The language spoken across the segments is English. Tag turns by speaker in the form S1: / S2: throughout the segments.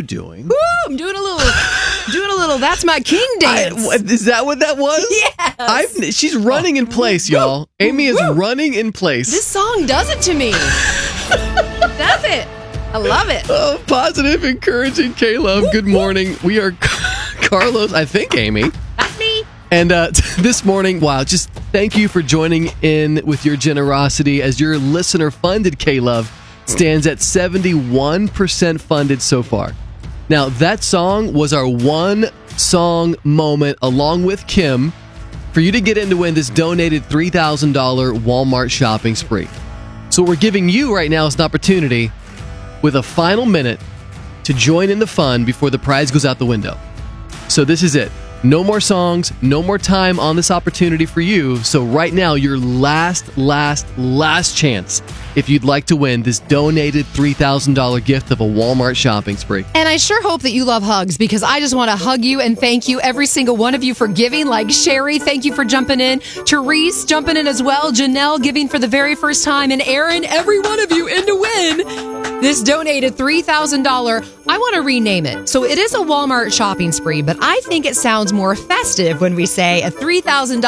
S1: doing?
S2: Woo, I'm doing a little That's My King dance.
S1: Is that what that was?
S2: Yes.
S1: She's running in place, y'all. Amy is running in place.
S2: This song does it to me. It does it. I love it.
S1: Oh, positive, encouraging K-Love. Good morning. We are Carlos, I think Amy.
S2: That's me.
S1: And this morning, just thank you for joining in with your generosity as your listener-funded K-Love stands at 71% funded so far. Now, that song was our one song moment, along with Kim, for you to get in to win this donated $3,000 Walmart shopping spree. So what we're giving you right now is an opportunity with a final minute to join in the fun before the prize goes out the window. So this is it. No more songs, no more time on this opportunity for you. So right now, your last chance if you'd like to win this donated $3,000 gift of a Walmart shopping spree.
S2: And I sure hope that you love hugs, because I just want to hug you and thank you, every single one of you, for giving. Like Sherry, thank you for jumping in. Therese jumping in as well. Janelle giving for the very first time. And Aaron, every one of you in to win this donated $3,000. I want to rename it. So it is a Walmart shopping spree, but I think it sounds more festive when we say a $3,000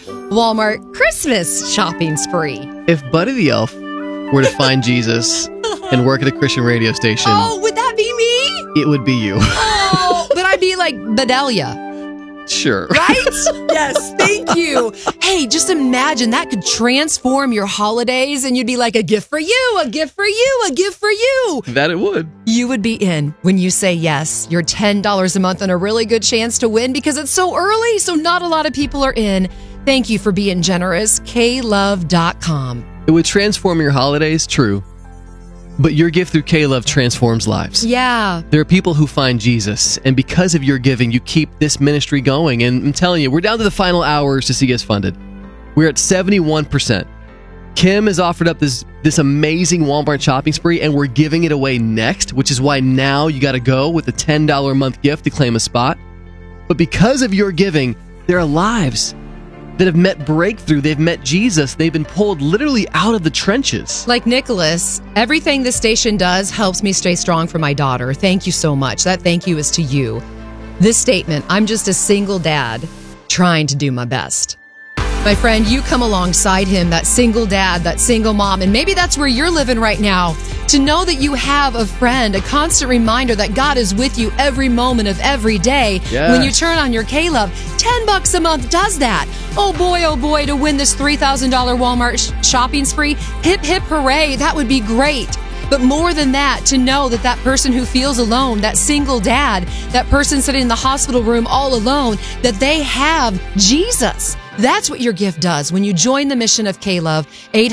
S2: Walmart Christmas shopping spree.
S1: If Buddy the Elf were to find Jesus and work at a Christian radio station,
S2: would that be me?
S1: It would be you.
S2: But I'd be like Bedelia.
S1: Sure.
S2: Right? Yes, thank you. Hey, just imagine that could transform your holidays and you'd be like, a gift for you, a gift for you, a gift for you.
S1: That it would.
S2: You would be in when you say yes. You're $10 a month and a really good chance to win because it's so early, so not a lot of people are in. Thank you for being generous. KLove.com.
S1: It would transform your holidays, true. But your gift through K-Love transforms lives.
S2: Yeah.
S1: There are people who find Jesus, and because of your giving, you keep this ministry going. And I'm telling you, we're down to the final hours to see us funded. We're at 71%. Kim has offered up this amazing Walmart shopping spree, and we're giving it away next, which is why now you got to go with the $10 a month gift to claim a spot. But because of your giving, there are lives that have met breakthrough. They've met Jesus. They've been pulled literally out of the trenches.
S2: Like Nicholas, everything this station does helps me stay strong for my daughter. Thank you so much. That thank you is to you. This statement, I'm just a single dad trying to do my best. My friend, you come alongside him, that single dad, that single mom, and maybe that's where you're living right now. To know that you have a friend, a constant reminder that God is with you every moment of every day.
S1: Yes.
S2: When you turn on your K-Love, $10 a month does that. Oh boy, to win this $3,000 Walmart shopping spree, hip, hip, hooray, that would be great. But more than that, to know that that person who feels alone, that single dad, that person sitting in the hospital room all alone, that they have Jesus. That's what your gift does when you join the mission of K-Love.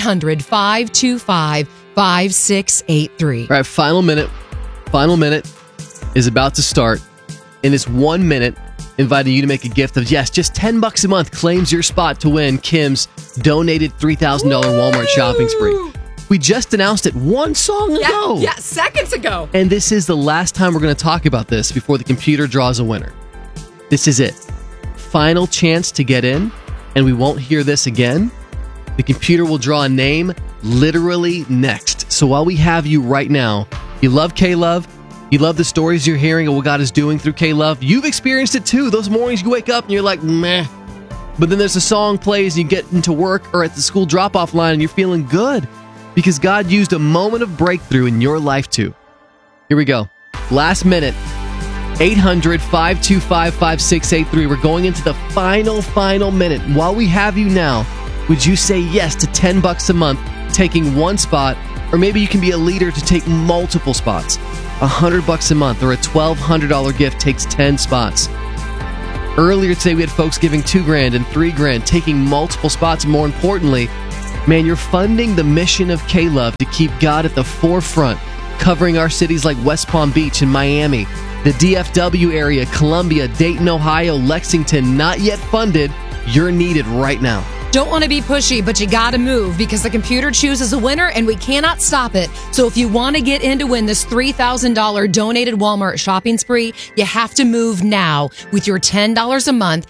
S2: 800-525-5683.
S1: All right, final minute is about to start. In this 1 minute, inviting you to make a gift of, just $10 a month claims your spot to win Kim's donated $3,000 Walmart shopping spree. We just announced it one song ago.
S2: Yeah, seconds ago.
S1: And this is the last time we're going to talk about this before the computer draws a winner. This is it. Final chance to get in, and we won't hear this again. The computer will draw a name literally next. So while we have you right now, you love K-Love, you love the stories you're hearing of what God is doing through K-Love. You've experienced it too. Those mornings you wake up and you're like, meh. But then there's a song plays and you get into work or at the school drop-off line and you're feeling good because God used a moment of breakthrough in your life too. Here we go. Last minute. 800-525-5683. We're going into the final minute. While we have you now, would you say yes to $10 a month, taking one spot, or maybe you can be a leader to take multiple spots? $100 a month or a $1,200 gift takes 10 spots. Earlier today, we had folks giving $2,000 and $3,000, taking multiple spots. More importantly, man, you're funding the mission of K-Love to keep God at the forefront, covering our cities like West Palm Beach and Miami, the DFW area, Columbia, Dayton, Ohio, Lexington. Not yet funded. You're needed right now.
S2: Don't want to be pushy, but you got to move because the computer chooses a winner and we cannot stop it. So if you want to get in to win this $3,000 donated Walmart shopping spree, you have to move now with your $10 a month.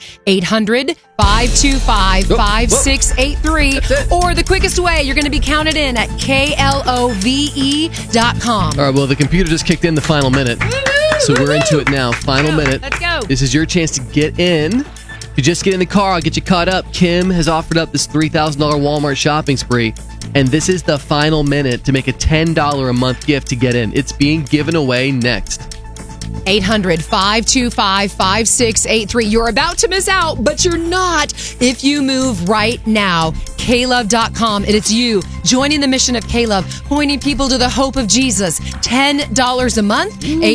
S2: 800-525-5683. Or the quickest way, you're going to be counted in at KLOVE.com.
S1: All right, well, the computer just kicked in the final minute. So we're into it now. Final minute.
S2: Let's go.
S1: This is your chance to get in. If you just get in the car, I'll get you caught up. Kim has offered up this $3,000 Walmart shopping spree, and this is the final minute to make a $10 a month gift to get in. It's being given away next.
S2: 800-525-5683. You're about to miss out, but you're not if you move right now. KLove.com, and it's you joining the mission of K-Love, pointing people to the hope of Jesus. $10 a month.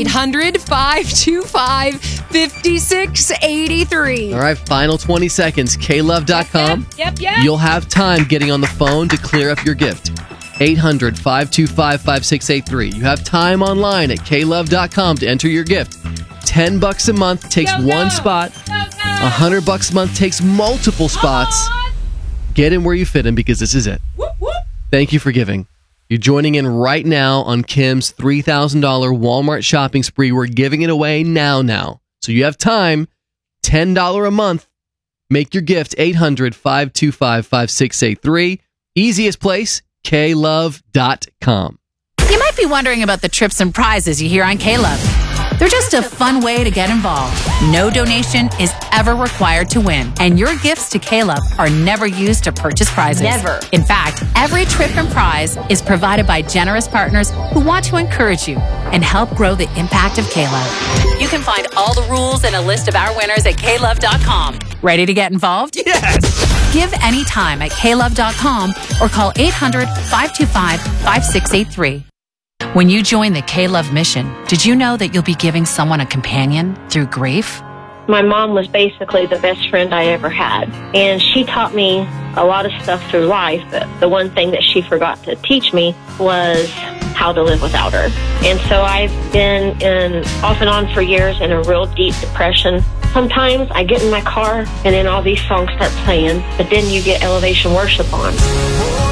S2: 800-525-5683.
S1: All right, final 20 seconds. KLove.com.
S2: Yep.
S1: You'll have time getting on the phone to clear up your gift. 800-525-5683. You have time online at klove.com to enter your gift. $10 a month takes one spot. $100 a month takes multiple spots. Get in where you fit in because this is it. Thank you for giving. You're joining in right now on Kim's $3,000 Walmart shopping spree. We're giving it away now. So you have time. $10 a month. Make your gift. 800-525-5683. Easiest place, klove.com.
S3: You might be wondering about the trips and prizes you hear on K-Love. They're just a fun way to get involved. No donation is ever required to win, and your gifts to K-Love are never used to purchase prizes.
S2: Never.
S3: In fact, every trip and prize is provided by generous partners who want to encourage you and help grow the impact of K-Love. You can find all the rules and a list of our winners at klove.com. Ready to get involved?
S4: Yes!
S3: Give anytime at klove.com or call 800-525-5683. When you join the K-Love mission, did you know that you'll be giving someone a companion through grief?
S5: My mom was basically the best friend I ever had, and she taught me a lot of stuff through life, but the one thing that she forgot to teach me was how to live without her. And so I've been off and on for years in a real deep depression. Sometimes I get in my car and then all these songs start playing, but then you get elevation worship on.